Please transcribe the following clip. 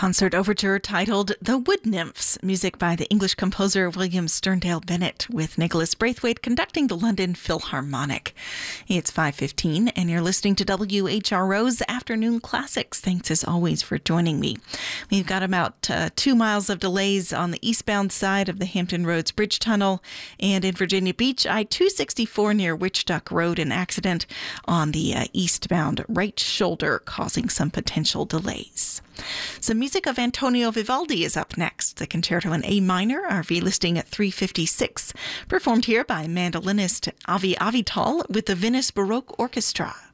concert overture titled The Wood Nymphs, music by the English composer William Sterndale Bennett, with Nicholas Braithwaite conducting the London Philharmonic. It's 5:15, and you're listening to WHRO's Afternoon Classics. Thanks as always for joining me. We've got about 2 miles of delays on the eastbound side of the Hampton Roads Bridge Tunnel, and in Virginia Beach, I-264 near Witch Duck Road, an accident on the eastbound right shoulder causing some potential delays. Some music of Antonio Vivaldi is up next. The Concerto in A minor, RV listing at 356, performed here by mandolinist Avi Avital with the Venice Baroque Orchestra.